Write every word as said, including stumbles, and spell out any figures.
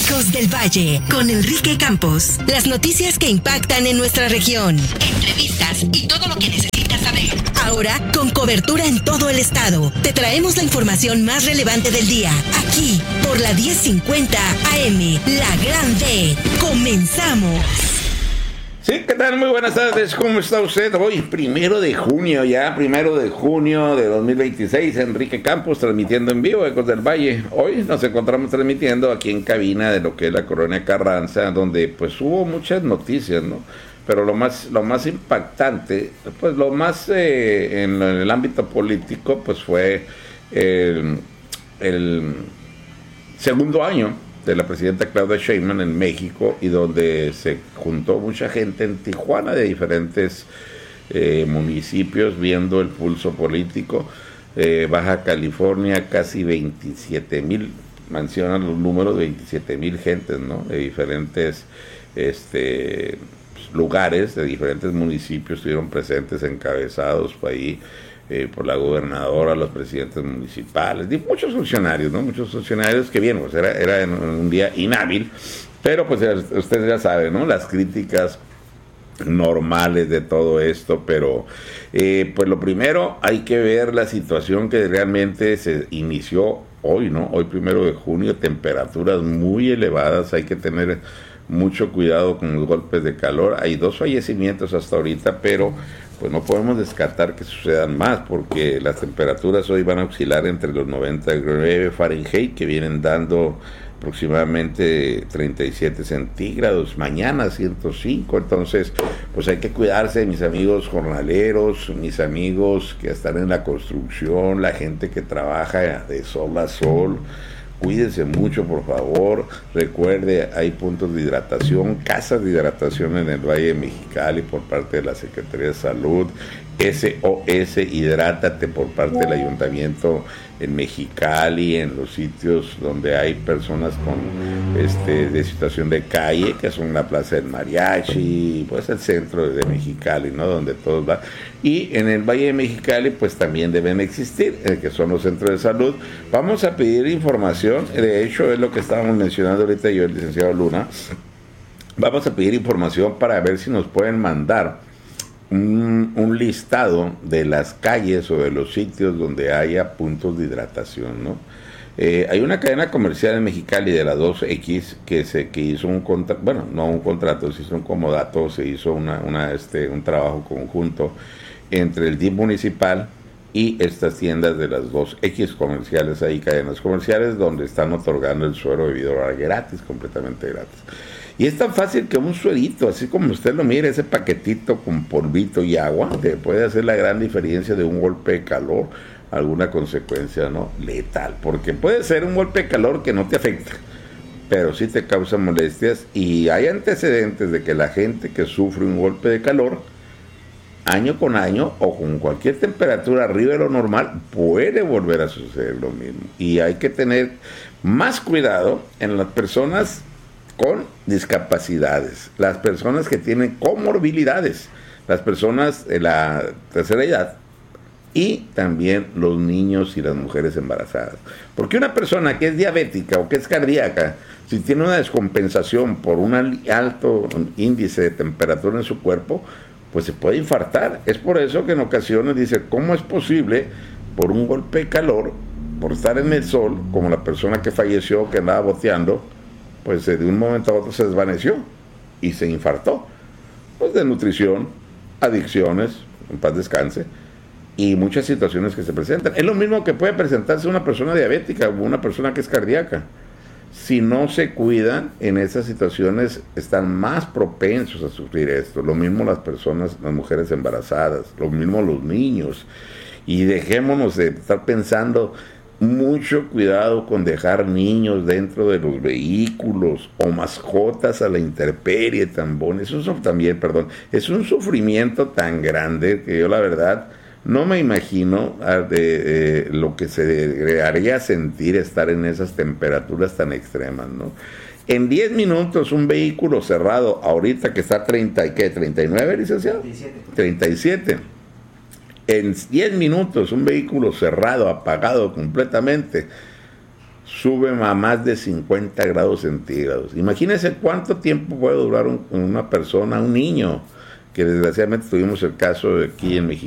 Ecos del Valle, con Enrique Campos. Las noticias que impactan en nuestra región. Entrevistas y todo lo que necesitas saber. Ahora, con cobertura en todo el estado, te traemos la información más relevante del día. Aquí, por la diez cincuenta A M, La Gran D. ¡Comenzamos! Sí, ¿qué tal? Muy buenas tardes. ¿Cómo está usted? Hoy, primero de junio, ya, primero de junio de dos mil veintiséis, Enrique Campos transmitiendo en vivo Ecos del Valle. Hoy nos encontramos transmitiendo aquí en cabina de lo que es la Colonia Carranza, donde pues hubo muchas noticias, ¿no? Pero lo más, lo más impactante, pues lo más eh, en, en el ámbito político, pues fue el, el segundo año de la presidenta Claudia Sheinbaum en México, y donde se juntó mucha gente en Tijuana de diferentes eh, municipios viendo el pulso político. eh, Baja California, casi veintisiete mil, mencionan los números, veintisiete mil gentes, ¿no? De diferentes este, lugares, de diferentes municipios estuvieron presentes, encabezados por ahí Eh, por la gobernadora, los presidentes municipales, y muchos funcionarios, ¿no? Muchos funcionarios que bien, pues era, era en un día inhábil, pero pues ustedes ya saben, ¿no? Las críticas normales de todo esto, pero eh, pues lo primero hay que ver la situación que realmente se inició hoy, ¿no? Hoy primero de junio, temperaturas muy elevadas, hay que tener mucho cuidado con los golpes de calor. Hay dos fallecimientos hasta ahorita, pero pues no podemos descartar que sucedan más, porque las temperaturas hoy van a oscilar entre los noventa y nueve Fahrenheit, que vienen dando aproximadamente treinta y siete centígrados, mañana ciento cinco, entonces pues hay que cuidarse, mis amigos jornaleros, mis amigos que están en la construcción, la gente que trabaja de sol a sol. Cuídense mucho, por favor. Recuerde, hay puntos de hidratación, casas de hidratación en el Valle de Mexicali por parte de la Secretaría de Salud, S O S Hidrátate por parte del Ayuntamiento en Mexicali, en los sitios donde hay personas con este de situación de calle, que son la Plaza del Mariachi, pues el centro de Mexicali, ¿no? Donde todos van. Y en el Valle de Mexicali pues también deben existir, eh, que son los centros de salud. Vamos a pedir información, de hecho es lo que estábamos mencionando ahorita yo, el licenciado Luna. Vamos a pedir información para ver si nos pueden mandar Un, un listado de las calles o de los sitios donde haya puntos de hidratación, ¿no? Eh, hay una cadena comercial en Mexicali de la dos equis que se que hizo un contrato, bueno, no un contrato, se hizo un comodato, se hizo una, una este un trabajo conjunto entre el D I F municipal y estas tiendas de las dos equis comerciales. Hay cadenas comerciales donde están otorgando el suero de vidrio gratis, completamente gratis. Y es tan fácil que un suerito, así como usted lo mire, ese paquetito con polvito y agua, te puede hacer la gran diferencia de un golpe de calor, alguna consecuencia, ¿no? Letal, porque puede ser un golpe de calor que no te afecta, pero sí te causa molestias, y hay antecedentes de que la gente que sufre un golpe de calor, año con año o con cualquier temperatura arriba de lo normal, puede volver a suceder lo mismo. Y hay que tener más cuidado en las personas con discapacidades, las personas que tienen comorbilidades, las personas de la tercera edad, y también los niños y las mujeres embarazadas. Porque una persona que es diabética o que es cardíaca, si tiene una descompensación por un alto índice de temperatura en su cuerpo, pues se puede infartar. Es por eso que en ocasiones dice, ¿cómo es posible por un golpe de calor, por estar en el sol, como la persona que falleció, que andaba boteando, pues de un momento a otro se desvaneció y se infartó? Pues de nutrición, adicciones, en paz descanse, y muchas situaciones que se presentan. Es lo mismo que puede presentarse una persona diabética o una persona que es cardíaca. Si no se cuidan en esas situaciones, están más propensos a sufrir esto. Lo mismo las personas, las mujeres embarazadas, lo mismo los niños. Y dejémonos de estar pensando, mucho cuidado con dejar niños dentro de los vehículos o mascotas a la intemperie, tan bon. Eso es también, perdón, es un sufrimiento tan grande que yo la verdad no me imagino de, de lo que se haría sentir estar en esas temperaturas tan extremas, ¿no? En diez minutos un vehículo cerrado, ahorita que está treinta, ¿qué? ¿treinta y nueve, licenciado? treinta y siete. treinta y siete. En diez minutos un vehículo cerrado, apagado completamente, sube a más de cincuenta grados centígrados. Imagínense cuánto tiempo puede durar un, una persona, un niño, que desgraciadamente tuvimos el caso de aquí en México.